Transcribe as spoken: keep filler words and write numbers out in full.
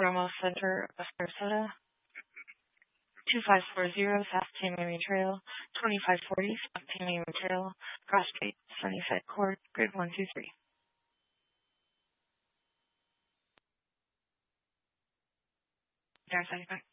Ramos Center of Sarasota. two five four zero South Tamiami Trail, twenty-five forty South Tamiami Trail, Cross Street, Sunnyside Court, grid one two three. Downside,